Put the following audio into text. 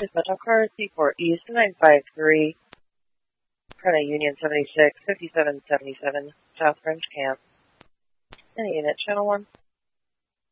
is Metro Car C4 East 953, Credit Union 76, 5777, South French Camp. Any unit, Channel 1.